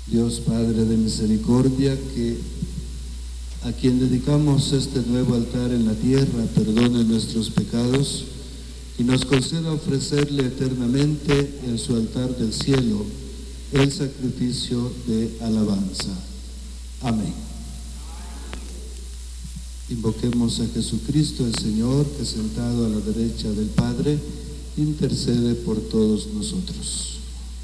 Dios Padre de misericordia, que a quien dedicamos este nuevo altar en la tierra, perdone nuestros pecados y nos conceda ofrecerle eternamente en su altar del cielo el sacrificio de alabanza. Amén. Invoquemos a Jesucristo el Señor, que sentado a la derecha del Padre, intercede por todos nosotros.